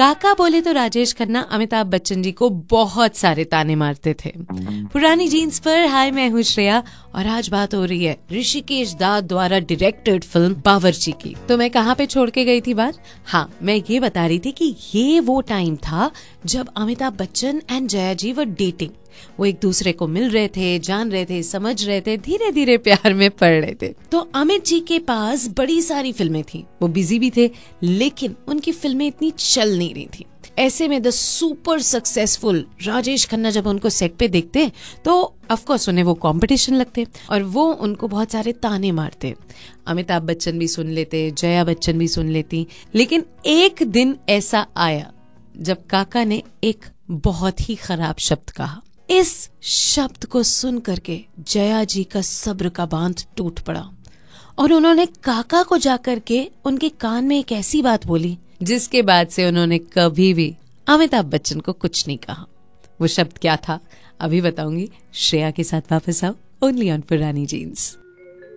काका बोले तो राजेश खन्ना अमिताभ बच्चन जी को बहुत सारे ताने मारते थे। पुरानी जीन्स पर हाय, मैं हूँ श्रेया और आज बात हो रही है ऋषिकेश दाद द्वारा डायरेक्टेड फिल्म बावर्ची की। तो मैं कहाँ पे छोड़ के गई थी बात? हाँ, मैं ये बता रही थी कि ये वो टाइम था जब Amitabh Bachchan and Jaya ji were dating. वो एक दूसरे को मिल रहे थे, जान रहे थे, समझ रहे थे, धीरे धीरे प्यार में पड़ रहे थे। तो अमित जी के पास बड़ी सारी फिल्में थी, वो बिजी भी थे, लेकिन उनकी फिल्में इतनी चल नहीं रही थी। ऐसे में the super successful Rajesh Khanna जब उनको सेट पे देखते तो ऑफ कोर्स उन्हें वो कंपटीशन लगते और वो उनको बहुत सारे ताने मारते। अमिताभ बच्चन भी सुन लेते, जया बच्चन भी सुन लेती। लेकिन एक दिन ऐसा आया जब काका ने एक बहुत ही खराब शब्द कहा। इस शब्द को सुन करके जया जी का सब्र का बांध टूट पड़ा और उन्होंने काका को जाकर के उनके कान में एक ऐसी बात बोली जिसके बाद से उन्होंने कभी भी अमिताभ बच्चन को कुछ नहीं कहा। वो शब्द क्या था अभी बताऊंगी। श्रेया के साथ वापस आओ ओनली ऑन पुरानी जीन्स।